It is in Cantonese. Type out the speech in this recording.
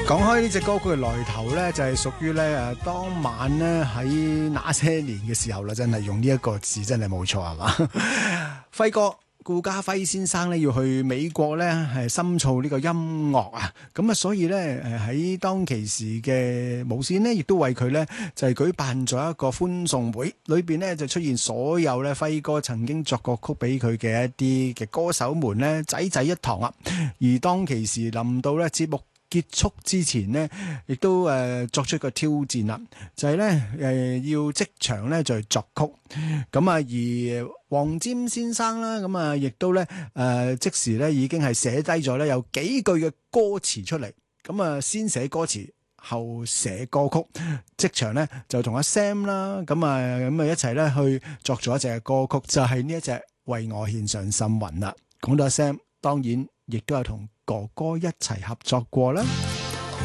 講開呢隻歌曲嘅來頭咧，就係屬於咧當晚咧喺那些年嘅時候啦，真係用呢一個字真係冇錯係嘛？輝哥顧嘉輝先生咧要去美國咧係深造呢個音樂啊，咁啊所以咧喺當其時嘅無線呢，亦都為佢咧就係舉辦咗一個歡送會，裏邊咧就出現所有咧輝哥曾經作過曲俾佢嘅一啲嘅歌手們咧濟濟一堂啊，而當其時臨到咧節目結束之前呢，亦都作出個挑戰啦，就係咧要即場咧就係作曲，咁啊而黃霑先生啦，咁啊亦都咧即時咧已經係寫低咗咧有幾句嘅歌詞出嚟，咁啊先寫歌詞後寫歌曲，即場咧就同阿 Sam 啦，咁啊一齊咧去作咗一隻歌曲，就係呢一隻為我獻上心魂啦。講到阿 Sam，當然亦都有同哥哥一齊合作過啦。